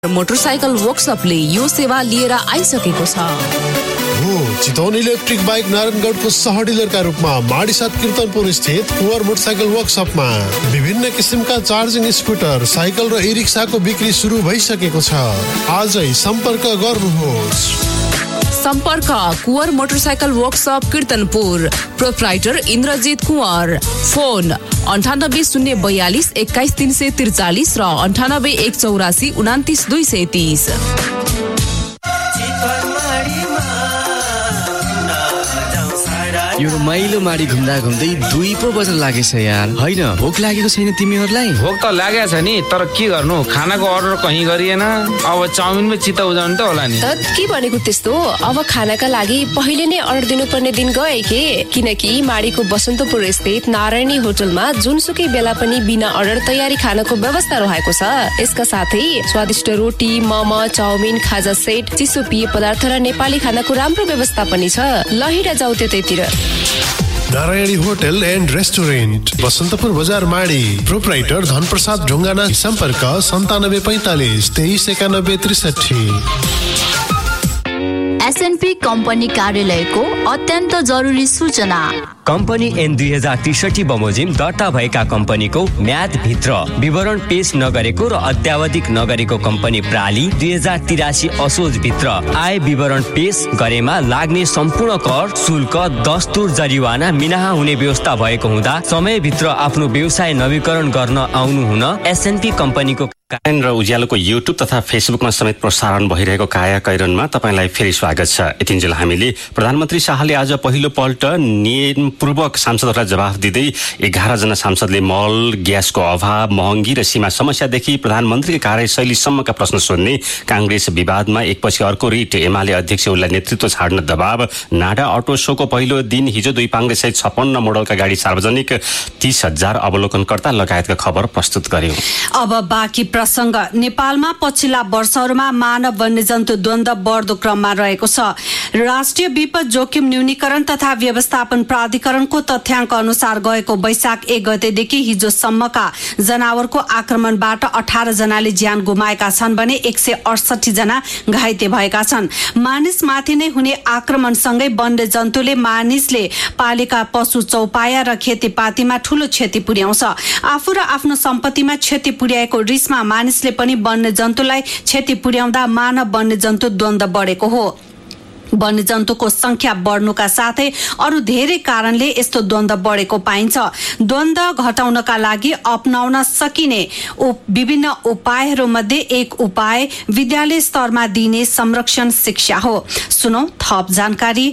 Motorcycle वर्कशपले यो सेवा लिएर आइसकेको छ। चितवन इलेक्ट्रिक बाइक नारायणगढको सह डिलरका रूपमा माडीसाथ कीर्तनपुर स्थित कुँवर मोटरसाइकल वर्कशपमा विभिन्न किसिमका चार्जिङ स्कुटर, साइकल र ई रिक्साको बिक्री सुरु भइसकेको छ। आजै सम्पर्क गर्नुहोस्। सम्पर्क Kunwar motorcycle workshop कीर्तनपुर, proprietor Indrajit Kunwar. Phone 98 042 21 343 र 98 184 29 230। यो रमाइलो माडी घुम्दा घुम्दै 2 पो बज्न लागेछ यार। हैन, भोक लागेको छैन तिमीहरूलाई? भोक त लागेको छ नि, तर के गर्नु, खानाको अर्डर कहीँ गरिएन। अब चाउमिनमै चित्त उजाउनु त होला नि। त के भनेको त्यस्तो? अब खानाका लागि पहिले नै अर्डर दिनुपर्ने दिन गए के? किनकि माडीको बसन्तपुर स्थित नारायणी होटलमा जुनसुकै बेला पनि बिना अर्डर तयारी खानाको व्यवस्था रहेको छ। यसका साथै स्वादिष्ट रोटी, मोमो, चाउमिन, खाजा सेट, चिसो पेय पदार्थ र नेपाली खानाको राम्रो व्यवस्था पनि छ। ल हिँड जाऊ त्यतैतिर। Narayani hotel and restaurant, Basantapur बजार, माडी। प्रोप्राइटर धनप्रसाद ढुङ्गाना। सम्पर्क 9745 23 91 63। एसएनपी कम्पनी कार्यालयको अत्यन्त जरुरी सूचना। कम्पनी ऐन 2063 बमोजिम दर्ता भएका कम्पनीको म्याद भित्र विवरण पेश नगरेको र अत्यावधिक नगरेको कम्पनी प्रणाली 2083 असोज भित्र आय विवरण पेश गरेमा लाग्ने सम्पूर्ण कर, शुल्क, दस्तुर, जरिवाना मिनाहा हुने व्यवस्था भएको हुँदा समयभित्र आफ्नो व्यवसाय नवीकरण गर्न आउनु हुन एसएनपी कम्पनीको कायन र उज्यालोको युट्युब तथा फेसबुकमा समेत प्रसारण भइरहेको काया कैरनमा तपाईलाई फेरि स्वागत छ। यतिन्जेल हामीले प्रधानमन्त्री शाहले आज पहिलो पल्ट नियमपूर्वक सांसदहरूलाई जवाफ दिँदै 11 जना सांसदले मल, ग्यासको अभाव, महँगी र सीमा समस्यादेखि प्रधानमन्त्रीको कार्यशैलीसम्मका प्रश्न सोध्ने, कांग्रेस विवादमा एकपछि अर्को रिट, एमाले अध्यक्ष उनलाई नेतृत्व छाड्न दबाव, नाडा अटो शोको पहिलो दिन हिजो 2 पाङ्ग्रे सहित 56 मोडलका गाडी सार्वजनिक, 30,000 अवलोकनकर्ता लगायतका खबर प्रस्तुत गर्यौं। अब बाँकी प्रसंग। नेपालमा पछिल्ला वर्षहरूमा मानव वन्यजन्तु द्वन्द्व बढ्दो क्रममा रहेको छ। राष्ट्रिय विपद जोखिम न्यूनीकरण तथा व्यवस्थापन प्राधिकरणको तथ्याङ्क अनुसार गएको वैशाख 1 गतेदेखि हिजोसम्मका जनावरको आक्रमणबाट 18 जनाले ज्यान गुमाएका छन् भने 168 जना घाइते भएका छन्। मानिसमाथि नै हुने आक्रमणसँगै वन्यजन्तुले मानिसले पालेका पशु, चौपाया र खेतीपातीमा ठूलो क्षति पुर्याउँछ। आफू र आफ्नो सम्पत्तिमा क्षति पुर्याएको रिसमा मानिसले पनि वन्यजन्तुलाई क्षति पुर्याउँदा मानव वन्यजन्तु द्वन्द्व बढेको हो। वन्यजन्तुको संख्या बढ्नुका साथै अरू धेरै कारणले यस्तो द्वन्द्व बढेको पाइन्छ। द्वन्द्व घटाउनका लागि अपनाउन सकिने विभिन्न उपायहरूमध्ये एक उपाय विद्यालय स्तरमा दिइने संरक्षण शिक्षा हो। सुनौ थप जानकारी।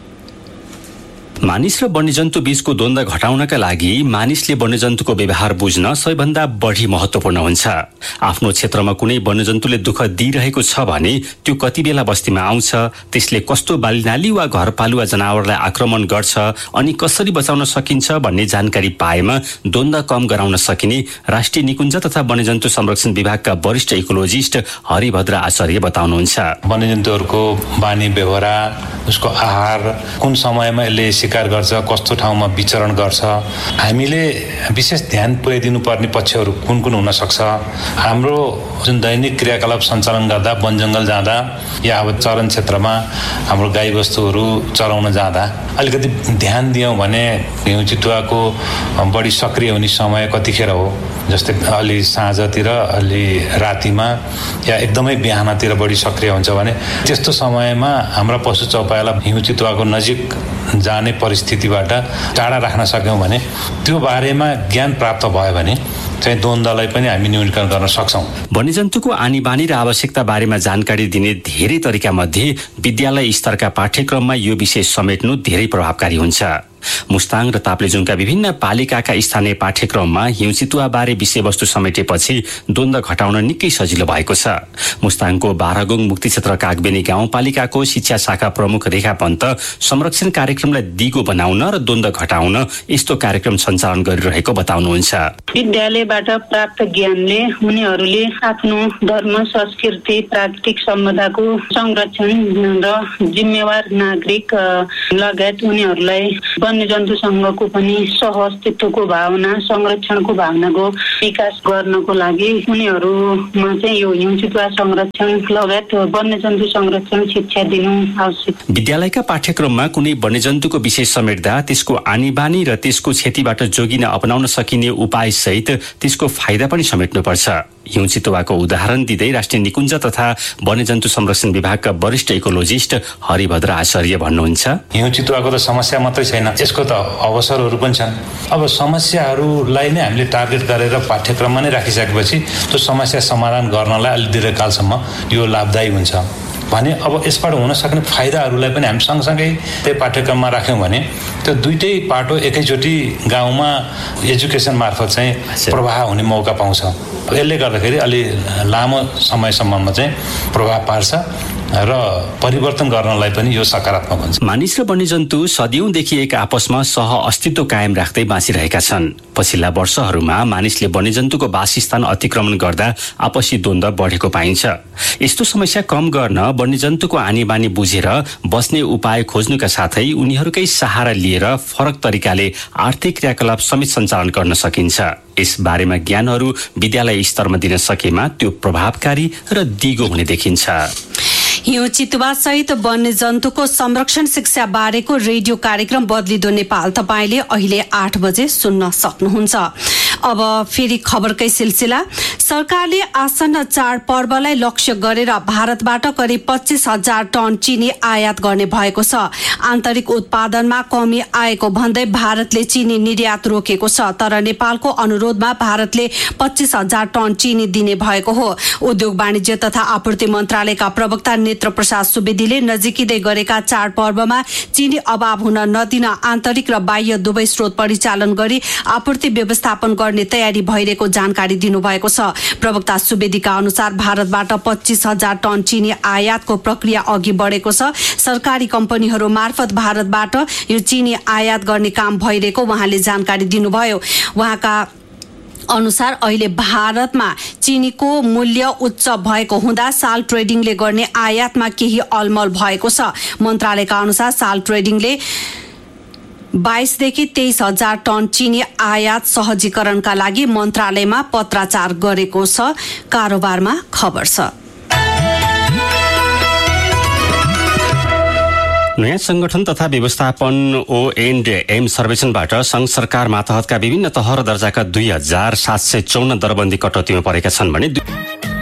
मानिस र वन्यजन्तु बीचको द्वन्द्व घटाउनका लागि मानिसले वन्यजन्तुको व्यवहार बुझ्न सबैभन्दा बढी महत्त्वपूर्ण हुन्छ। आफ्नो क्षेत्रमा कुनै वन्यजन्तुले दुःख दिइरहेको छ भने त्यो कति बेला बस्तीमा आउँछ, त्यसले कस्तो बालीनाली वा घरपालुवा जनावरलाई आक्रमण गर्छ अनि कसरी बचाउन सकिन्छ भन्ने जानकारी पाएमा द्वन्द्व कम गराउन सकिने राष्ट्रिय निकुञ्ज तथा वन्यजन्तु संरक्षण विभागका वरिष्ठ इकोलोजिस्ट हरिभद्र आचार्य बताउनुहुन्छ। वन्यजन्तुहरूको बानी व्यवहार, उसको आहार, कुन समयमा यसले शिकार गर्छ, कस्तो ठाउँमा विचरण गर्छ, हामीले विशेष ध्यान पुर्याइदिनु पर्ने पक्षहरू कुन कुन हुन सक्छ। हाम्रो जुन दैनिक क्रियाकलाप सञ्चालन गर्दा वन जङ्गल जाँदा या अब चरण क्षेत्रमा हाम्रो गाईबस्तुहरू चराउन जाँदा अलिकति ध्यान दियौँ भने हिउँ चितुवाको बढी सक्रिय हुने समय कतिखेर हो, जस्तै अलि साँझतिर, अलि रातिमा या एकदमै बिहानतिर बढी सक्रिय हुन्छ भने त्यस्तो समयमा हाम्रा पशु चौपायालाई हिउँ चितुवाको नजिक जाने परिस्थितिबाट टाढा राख्न सक्यौँ भने, त्यो बारेमा ज्ञान प्राप्त भयो भने चाहिँ द्वन्द्वलाई पनि हामी न्यूनीकरण गर्न सक्छौँ। वन्यजन्तुको आनी बानी र आवश्यकता बारेमा जानकारी दिने धेरै तरिका मध्ये विद्यालय स्तरका पाठ्यक्रममा यो विषय समेट्नु धेरै प्रभावकारी हुन्छ। मुस्ताङ र ताप्लेजुङका विभिन्न पालिकाका स्थानीय पाठ्यक्रममा हिउँचितुवा बारे विषयवस्तु समेटेपछि द्वन्द्व घटाउन निकै सजिलो भएको छ। मुस्ताङको बारागुङ मुक्ति क्षेत्र कागबेनी गाउँपालिकाको शिक्षा शाखा प्रमुख रेखा पन्त संरक्षण कार्यक्रमलाई दिगो बनाउन र द्वन्द्व घटाउन यस्तो कार्यक्रम सञ्चालन गरिरहेको बताउनुहुन्छ। विद्यालयबाट प्राप्त ज्ञानले उनीहरूले आफ्नो धर्म, संस्कृति, प्राकृतिक सम्पदाको संरक्षण र जिम्मेवार नागरिक लगायत उनीहरूलाई वन्यजन्तुसँगको पनि सहअस्तित्वको भावना, संरक्षणको भावनाको विकास गर्नको लागि उनीहरूमा चाहिँ यो हिउँ चितुवा संरक्षण लगायत वन्यजन्तु संरक्षण शिक्षा दिनु आवश्यक। विद्यालयका पाठ्यक्रममा कुनै वन्यजन्तुको विषय समेट्दा त्यसको आनीबानी र त्यसको क्षतिबाट जोगिन अपनाउन सकिने उपाय सहित त्यसको फाइदा पनि समेट्नुपर्छ। हिउँ चितुवाको उदाहरण दिँदै राष्ट्रिय निकुञ्ज तथा वन्यजन्तु संरक्षण विभागका वरिष्ठ इकोलोजिस्ट हरिभद्र आचार्य भन्नुहुन्छ, हिउँ चितुवाको त समस्या मात्रै छैन, यसको त अवसरहरू पनि छन्। अब समस्याहरूलाई नै हामीले टार्गेट गरेर पाठ्यक्रममा नै राखिसकेपछि त्यो समस्या समाधान गर्नलाई अलि दीर्घकालसम्म यो लाभदायी हुन्छ भने अब यसबाट हुन सक्ने फाइदाहरूलाई पनि हामी सँगसँगै त्यही पाठ्यक्रममा राख्यौँ भने त्यो दुईटै पाटो एकैचोटि गाउँमा एजुकेसन मार्फत चाहिँ प्रवाह हुने मौका पाउँछ। यसले गर्दाखेरि अलि लामो समयसम्ममा चाहिँ प्रभाव पार्छ र परिवर्तन गर्नलाई पनि यो सकारात्मक हुन्छ। मानिस र वन्यजन्तु सदियौंदेखि एक आपसमा सह अस्तित्व कायम राख्दै बाँचिरहेका छन्। पछिल्ला वर्षहरूमा मानिसले वन्यजन्तुको वासस्थान अतिक्रमण गर्दा आपसी द्वन्द्व बढेको पाइन्छ। यस्तो समस्या कम गर्न वन्यजन्तुको आनीबानी बुझेर बस्ने उपाय खोज्नुका साथै उनीहरूकै सहारा लिएर फरक तरिकाले आर्थिक क्रियाकलाप समेत सञ्चालन गर्न सकिन्छ। यस बारेमा ज्ञानहरू विद्यालय स्तरमा दिन सकेमा त्यो प्रभावकारी र दिगो हुने देखिन्छ। हिउँ चितुवा सहित वन्यजन्तुको संरक्षण शिक्षा बारेको रेडियो कार्यक्रम बदलिदो नेपाल तपाईले अहिले 8 बजे सुन्न सक्नुहुन्छ। अब फेरि खबरकै सिलसिला। सरकारले आसन्न चाडपर्वलाई लक्ष्य गरेर भारतबाट करिब 25,000 टन चिनी आयात गर्ने भएको छ। आन्तरिक उत्पादनमा कमी आएको भन्दै भारतले चिनी निर्यात रोकेको छ, तर नेपालको अनुरोधमा भारतले 25,000 टन चिनी दिने भएको हो। उद्योग वाणिज्य तथा आपूर्ति मन्त्रालयका प्रवक्ता नेत्र प्रसाद सुवेदीले नजिकै गरेका चाडपर्वमा चिनी अभाव हुन नदिन आन्तरिक र बाह्य दुवै स्रोत परिचालन गरी आपूर्ति व्यवस्थापन गर्ने तयारी भइरहेको जानकारी दिनुभएको छ। प्रवक्ता सुवेदीका अनुसार भारतबाट 25,000 टन चिनी आयातको प्रक्रिया अघि बढेको छ। सरकारी कम्पनीहरू मार्फत भारतबाट यो चिनी आयात गर्ने काम भइरहेको उहाँले जानकारी दिनुभयो। उहाँका अनुसार अहिले भारतमा चिनीको मूल्य उच्च भएको हुँदा साल ट्रेडिङले गर्ने आयातमा केही अलमल भएको छ। मन्त्रालयका अनुसार साल ट्रेडिङले 22,000 देखि 23,000 टन चिनी आयात सहजीकरणका लागि मन्त्रालयमा पत्राचार गरेको छ। कारोबारमा खबर छ। नयाँ संगठन तथा व्यवस्थापन O&M सर्वेक्षणबाट संघ सरकार मातहतका विभिन्न तह र दर्जाका 2,754 दरबन्दी कटौतीमा परेका छन् भने